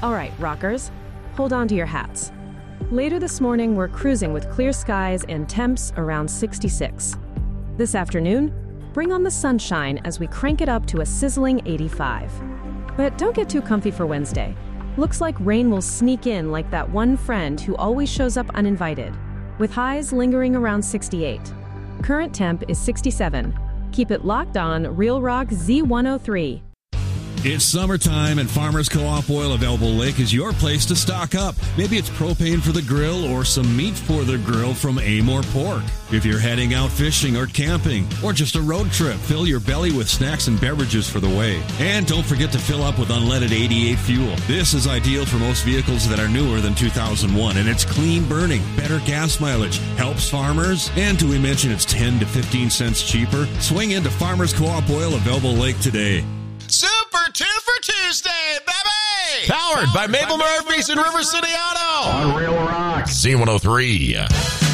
All right, rockers, hold on to your hats. Later this morning, we're cruising with clear skies and temps around 66. This afternoon, bring on the sunshine as we crank it up to a sizzling 85. But don't get too comfy for Wednesday. Looks like rain will sneak in like that one friend who always shows up uninvited, with highs lingering around 68. Current temp is 67. Keep it locked on Real Rock Z103. It's summertime, and Farmers Co-op Oil of Elbow Lake is your place to stock up. Maybe it's propane for the grill or some meat for the grill from Amore Pork. If you're heading out fishing or camping or just a road trip, fill your belly with snacks and beverages for the way. And don't forget to fill up with unleaded 88 fuel. This is ideal for most vehicles that are newer than 2001, and it's clean burning, better gas mileage, helps farmers, and do we mention it's 10 to 15 cents cheaper? Swing into Farmers Co-op Oil of Elbow Lake today. Super 2 for Tuesday, baby! Powered by Mabel Murphy's and River City Auto. On Real Rock. Z103.